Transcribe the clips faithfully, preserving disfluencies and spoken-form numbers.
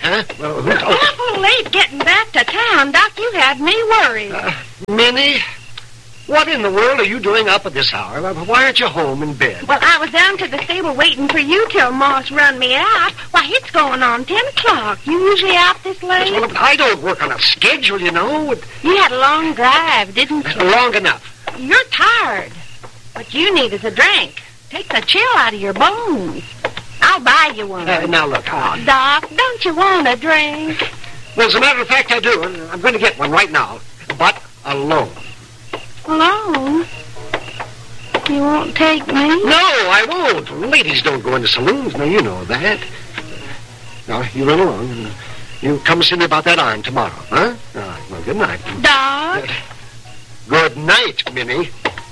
huh? Well, who told you? Awful late getting back to town, Doc. You had me worried. Uh, Minnie, what in the world are you doing up at this hour? Why aren't you home in bed? Well, I was down to the stable waiting for you till Moss run me out. Why, it's going on ten o'clock. You usually out this late? Well, but I don't work on a schedule, you know. You had a long drive, didn't you? Long enough. You're tired. What you need is a drink. Take the chill out of your bones. I'll buy you one. Uh, now, look. Uh, Oh, Doc, don't you want a drink? well, as a matter of fact, I do. And I'm going to get one right now. But alone. Alone? You won't take me? No, I won't. Ladies don't go into saloons. Now, you know that. Now, you run along. And you come see me about that iron tomorrow, huh? All right, well, good night. Doc? Uh, good night, Minnie.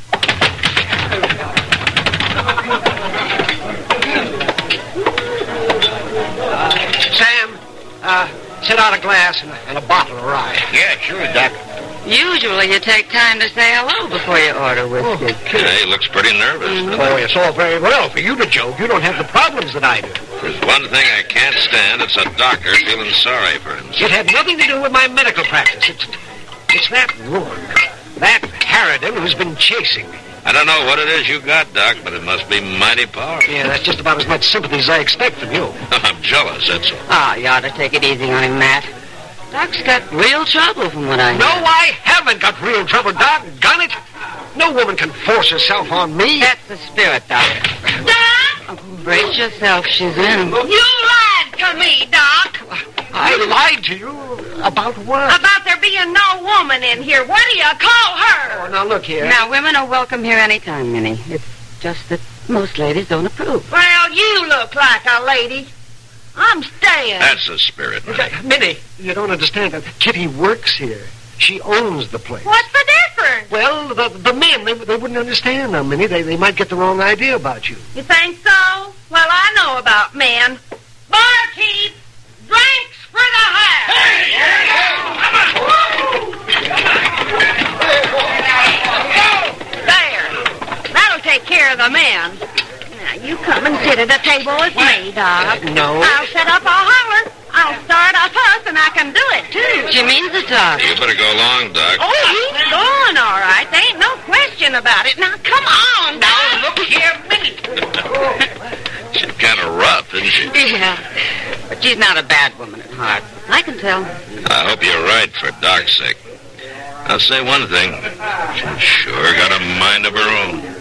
Sam, uh, set out a glass and, and a bottle of rye. Yeah, sure, Doc. Usually you take time to say hello before you order whiskey. Yeah, he looks pretty nervous. Mm-hmm. Oh, it's all very well for you to joke. You don't have the problems that I do. There's one thing I can't stand. It's a doctor feeling sorry for himself. It had nothing to do with my medical practice. It's, it's that woman, that Harridan, who's been chasing me. I don't know what it is you got, Doc, but it must be mighty powerful. Yeah, that's just about as much sympathy as I expect from you. I'm jealous, that's all. Ah, you ought to take it easy on him, Matt. Doc's got real trouble from what I hear. No, I haven't got real trouble, Doc. Gun it. No woman can force herself on me. That's the spirit, Doc. Doc? Oh, brace yourself, she's in. You lied to me, Doc. I lied to you about what? About there being no woman in here. What do you call her? Oh, now look here. Now, women are welcome here anytime, Minnie. It's just that most ladies don't approve. Well, you look like a lady. I'm staying. That's the spirit, man. Minnie, you don't understand that. Kitty works here. She owns the place. What's the difference? Well, the, the men, they, they wouldn't understand now, Minnie. They, they might get the wrong idea about you. You think so? Well, I know about men. Barkeep, drinks for the house. There. That'll take care of the men. Now, you come and sit at the table with me, Doc. Uh, no. I'll set up a holler. I'll start a fuss, and I can do it, too. She means it, Doc. You better go along, Doc. Oh, he's going all right. There ain't no question about it. Now, come on, Doc. Look here, Minnie. She's kind of rough, isn't she? Yeah. But she's not a bad woman at heart. I can tell. I hope you're right for Doc's sake. I'll say one thing. She's sure got a mind of her own.